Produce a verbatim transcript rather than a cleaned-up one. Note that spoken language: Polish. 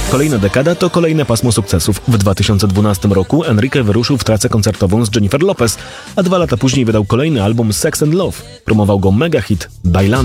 Kolejna dekada to kolejne pasmo sukcesów. W dwa tysiące dwunastym roku Enrique wyruszył w trasę koncertową z Jennifer Lopez, a dwa lata później wydał kolejny album Sex and Love. Promował go mega hit Bailando.